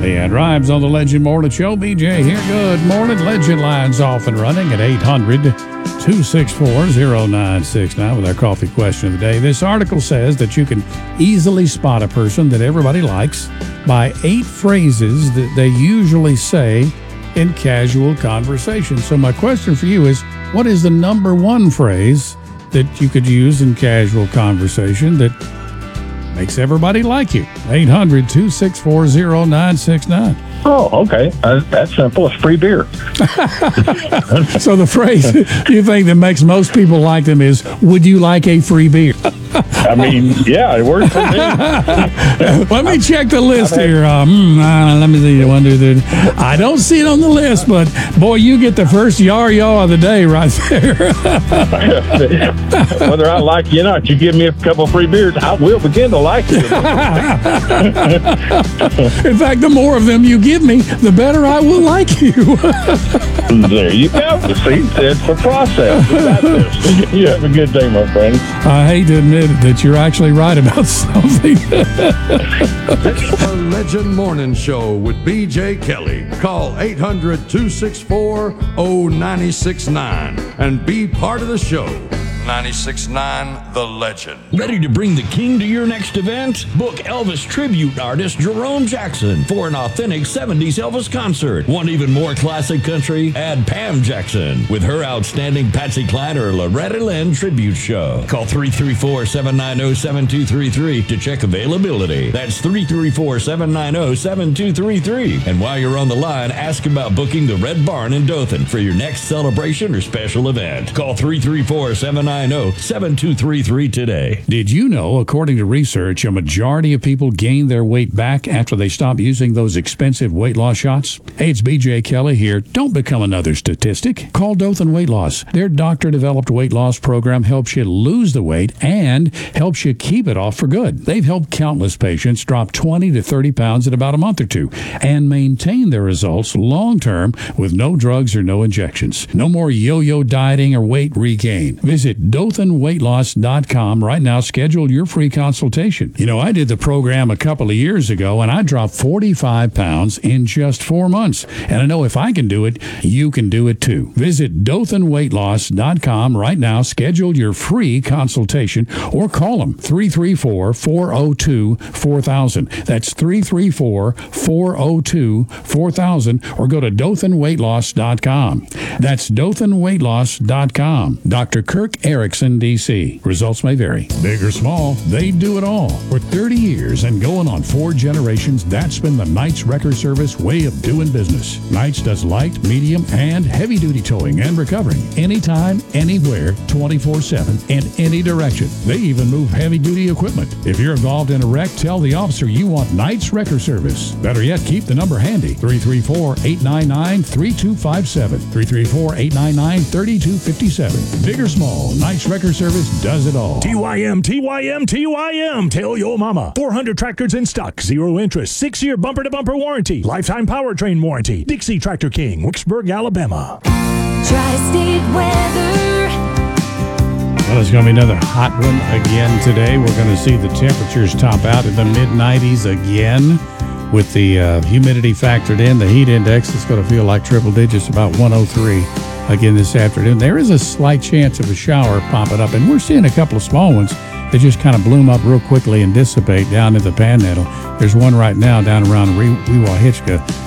Leanne Rhymes on the Legend Morning Show. BJ here. Good morning. Legend Line's off and running at 800-264-0969 with our coffee question of the day. This article says that you can easily spot a person that everybody likes by 8 phrases that they usually say in casual conversation. So my question for you is, what is the number one phrase that you could use in casual conversation that makes everybody like you? 800-264-0969. Oh, okay. That's simple. It's free beer. So the phrase you think that makes most people like them is, would you like a free beer? I mean, yeah, it works for me. Let me check the list here. Let me see. 1, 2, 3. I don't see it on the list, but boy, you get the first yar-yar of the day right there. Whether I like you or not, you give me a couple free beers, I will begin to like you. In fact, the more of them you give me, the better I will like you. There you go. See, it's the process. You have a good day, my friend. I hate to admit that you're actually right about something. The Legend Morning Show with BJ Kelly. Call 800-264-0969 and be part of the show. 96.9 The Legend. Ready to bring the king to your next event? Book Elvis tribute artist Jerome Jackson for an authentic 70s Elvis concert. Want even more classic country? Add Pam Jackson with her outstanding Patsy Cline or Loretta Lynn tribute show. Call 334-790-7233 to check availability. That's 334-790-7233. And while you're on the line, ask about booking the Red Barn in Dothan for your next celebration or special event. Call 334-790-7233 today. Did you know, according to research, a majority of people gain their weight back after they stop using those expensive weight loss shots? Hey, it's BJ Kelly here. Don't become another statistic. Call Dothan Weight Loss. Their doctor-developed weight loss program helps you lose the weight and helps you keep it off for good. They've helped countless patients drop 20 to 30 pounds in about a month or two and maintain their results long-term with no drugs or no injections. No more yo-yo dieting or weight regain. Visit DothanWeightLoss.com right now. Schedule your free consultation. You know, I did the program a couple of years ago, and I dropped 45 pounds in just 4 months. And I know if I can do it, you can do it too. Visit DothanWeightLoss.com right now. Schedule your free consultation or call them 334-402-4000. That's 334-402-4000 or go to DothanWeightLoss.com. That's DothanWeightLoss.com. Dr. Kirk Erickson, D.C. Results may vary. Big or small, they do it all. For 30 years and going on 4 generations, that's been the Knights Wrecker Service way of doing business. Knights does light, medium, and heavy-duty towing and recovering anytime, anywhere, 24/7, in any direction. They even move heavy-duty equipment. If you're involved in a wreck, tell the officer you want Knights Wrecker Service. Better yet, keep the number handy. 334-899-3257. 334-899-3257. Big or small, Knights Wrecker Service does it all. TYM, TYM, TYM. Tell your mama. 400 tractors in stock, 0 interest, 6-year bumper-to-bumper warranty, lifetime powertrain warranty. Dixie Tractor King, Wicksburg, Alabama. Tri-State weather. Well, it's going to be another hot one again today. We're going to see the temperatures top out in the mid-90s again. With the humidity factored in, the heat index is going to feel like triple digits, about 103 again this afternoon. There is a slight chance of a shower popping up, and we're seeing a couple of small ones that just kind of bloom up real quickly and dissipate down in the Panhandle. There's one right now down around Weewha-Hitchcock